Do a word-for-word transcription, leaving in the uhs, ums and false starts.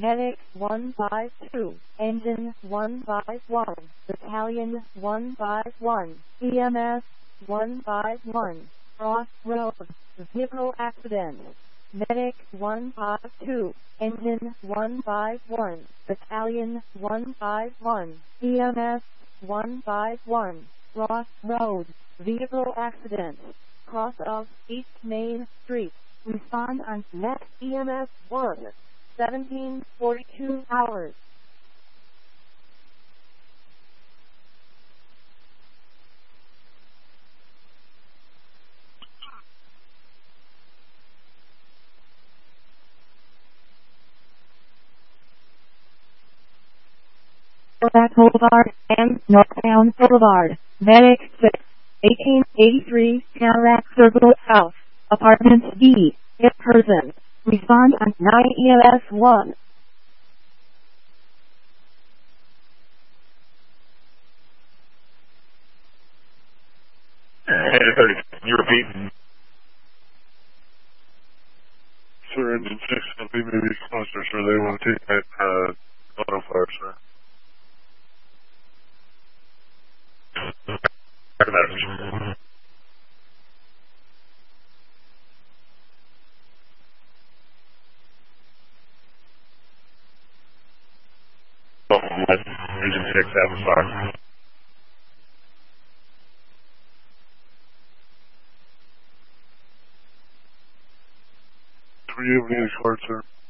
Medic one five two, Engine one five one, Battalion one five one, E M S one five one, Crossroads, vehicle accident. Medic one five two, Engine one five one, Battalion one five one, E M S one five one, Crossroads, vehicle accident. Cross of East Main Street. Respond on next E M S one, seventeen forty-two hours. Back Boulevard and Northtown Boulevard. Medic six, eighteen eighty-three, Cadillac Circle South, Apartment B, hit person. Respond on nine E M S one. thirty. Can you repeat? Sir, engine six, be maybe closer, sir. They want to take that uh, auto fire, sir. Engine six, have a fire. Were you have any escort, sir?